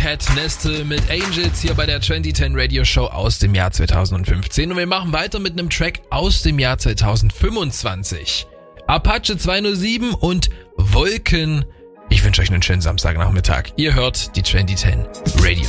Cat Nestle mit Angels hier bei der 2010 Radio Show aus dem Jahr 2015. Und wir machen weiter mit einem Track aus dem Jahr 2025. Apache 207 und Wolken. Ich wünsche euch einen schönen Samstagnachmittag. Ihr hört die 2010 Radio